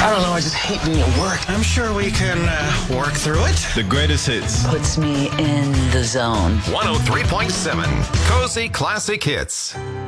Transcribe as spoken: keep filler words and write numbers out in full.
I don't know, I just hate being at work. I'm sure we can uh, work through it. The greatest hits. Puts me in the zone. one oh three point seven Cozy Classic Hits.